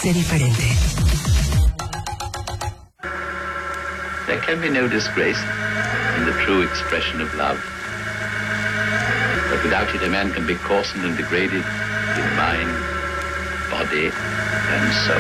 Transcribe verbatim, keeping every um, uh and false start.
Sé diferente. There can be no disgrace in the true expression of love. But without it, a man can be coarsened and degraded in mind, body, and soul.